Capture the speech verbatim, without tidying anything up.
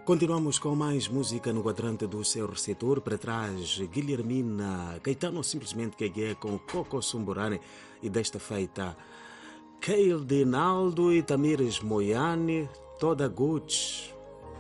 Continuamos com mais música no quadrante do seu receptor. Para trás, Guilhermina Caetano, simplesmente que é com Coco Sumburane. E desta feita, Keil Dinaldo e Tamires Moiane, toda Gucci.